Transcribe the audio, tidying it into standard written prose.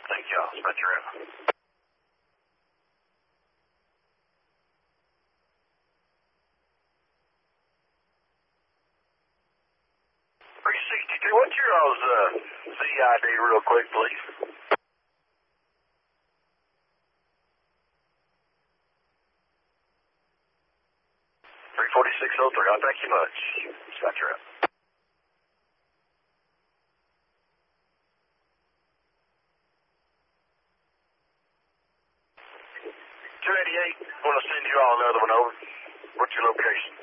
Thank y'all. Spent your out. 363, what's your all's CID real quick, please? 34603, thank you much. Scott, you're up. 288, want to send you all another one over. What's your location?